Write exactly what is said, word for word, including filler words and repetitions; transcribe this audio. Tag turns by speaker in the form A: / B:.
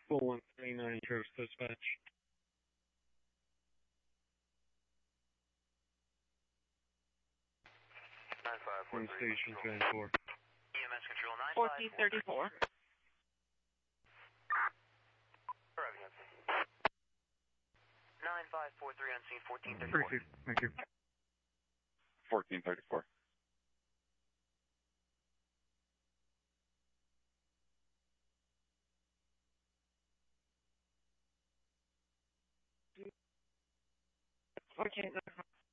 A: Full one thirty-nine Coast Dispatch. One station ten four.
B: E M S control nine five
C: fourteen thirty-four.
B: nine five four three on scene fourteen thirty-four.
A: Appreciate it. Thank you.
D: fourteen thirty-four.
C: fourteen thirty-four.